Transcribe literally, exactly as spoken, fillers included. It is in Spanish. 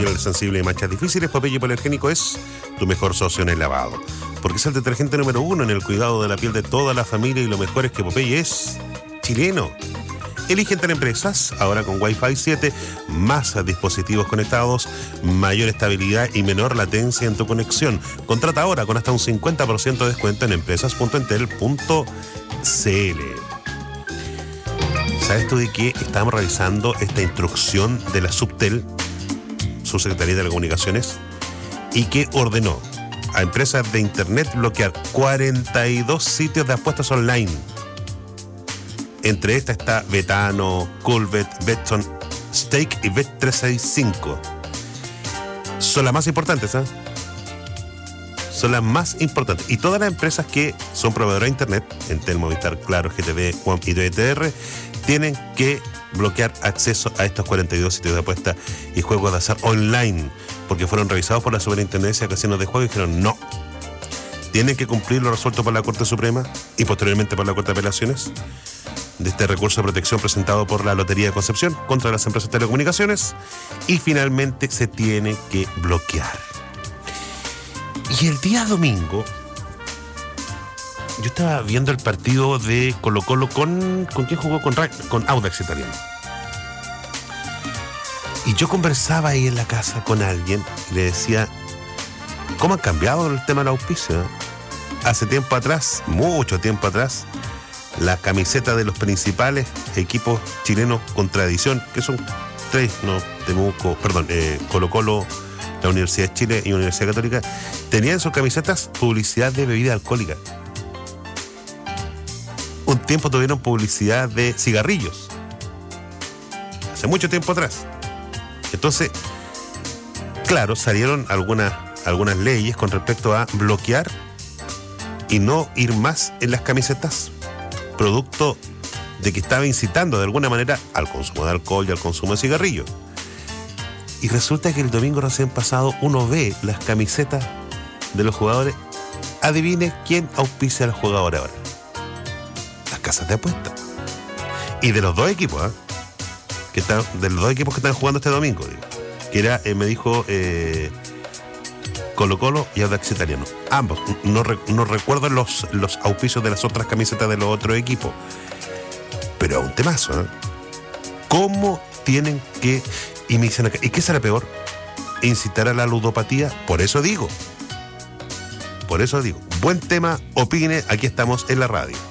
piel sensible y manchas difíciles, Popeye Hipoalergénico es tu mejor socio en el lavado. Porque es el detergente número uno en el cuidado de la piel de toda la familia y lo mejor es que Popeye es chileno. Elige entre empresas, ahora con Wi-Fi siete, más dispositivos conectados, mayor estabilidad y menor latencia en tu conexión. Contrata ahora con hasta un cincuenta por ciento de descuento en empresas punto entel punto c l. ¿Sabes tú de qué? Estamos revisando esta instrucción de la Subtel, Subsecretaría de Telecomunicaciones, y que ordenó a empresas de internet bloquear cuarenta y dos sitios de apuestas online. Entre estas está Betano, Coolbet, Betson, Stake y Bet trescientos sesenta y cinco. Son las más importantes, ¿eh? Son las más importantes. Y todas las empresas que son proveedoras de internet, Entel, Movistar, Claro, G T V, Juan y D T R, tienen que bloquear acceso a estos cuarenta y dos sitios de apuestas y juegos de azar online, porque fueron revisados por la Superintendencia de Casinos de Juego y dijeron no. Tienen que cumplir lo resuelto por la Corte Suprema y posteriormente por la Corte de Apelaciones de este recurso de protección presentado por la Lotería de Concepción contra las empresas de telecomunicaciones, y finalmente se tiene que bloquear. Y el día domingo yo estaba viendo el partido de Colo Colo con... ¿Con quién jugó? Con, con Audax Italiano. Y yo conversaba ahí en la casa con alguien y le decía, ¿cómo ha cambiado el tema del auspicio? ¿Eh? Hace tiempo atrás, mucho tiempo atrás, la camiseta de los principales equipos chilenos con tradición, que son tres, ¿no? Temuco, perdón, eh, Colo Colo, la Universidad de Chile y la Universidad Católica, tenían en sus camisetas publicidad de bebida alcohólica. Un tiempo tuvieron publicidad de cigarrillos. Hace mucho tiempo atrás. Entonces, claro, salieron algunas, algunas leyes con respecto a bloquear y no ir más en las camisetas, producto de que estaba incitando de alguna manera al consumo de alcohol y al consumo de cigarrillos. Y resulta que el domingo recién pasado uno ve las camisetas de los jugadores. Adivine quién auspicia al jugador ahora. Las casas de apuestas. Y de los dos equipos, ¿eh? que están, de los dos equipos que están jugando este domingo, digo, que era, eh, me dijo, eh, Colo Colo y Audax Italiano. Ambos. No, no recuerdo los, los auspicios de las otras camisetas de los otros equipos. Pero es un temazo, ¿eh? ¿Cómo tienen que... Y me dicen acá, ¿y qué será peor? ¿Incitar a la ludopatía? Por eso digo. Por eso digo. Buen tema, opine, aquí estamos en la radio.